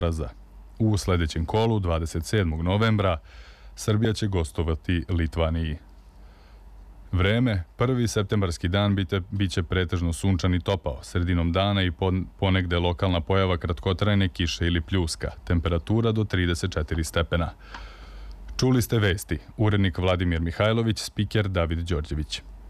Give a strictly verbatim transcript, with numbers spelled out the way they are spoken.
poraza. U sljedećem kolu, dvadeset sedmog novembra, Srbija će gostovati Litvaniji. Vreme, prvi septembarski dan bite, bit će pretežno sunčan i topao, sredinom dana i ponegde lokalna pojava kratkotrajne kiše ili pljuska, temperatura do trideset četiri stepena. Čuli ste vesti, urednik Vladimir Mihajlović, spiker David Đorđević.